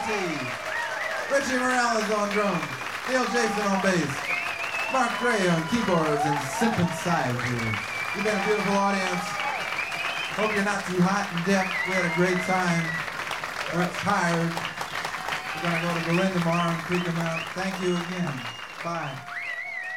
Richie Morales on drums, Neil Jason on bass, Mark Gray on keyboards and synthesizers. You've been a beautiful audience. Hope you're not too hot and deaf. We had a great time. We're tired. We're going to go to Berlin tomorrow and freak them out. Thank you again. Bye.